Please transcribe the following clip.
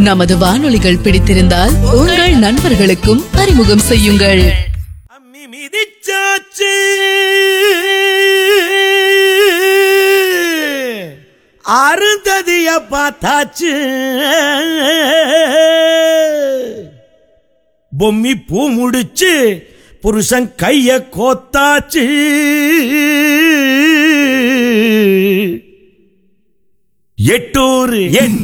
நமது வானொலிகள் பிடித்திருந்தால் உங்கள் நண்பர்களுக்கும் அறிமுகம் செய்யுங்கள். அம்மி மிதிச்சாச்சு அருந்ததிய பார்த்தாச்சு பொம்மி பூ முடிச்சு புருஷன் கைய கோத்தாச்சு எட்டூர்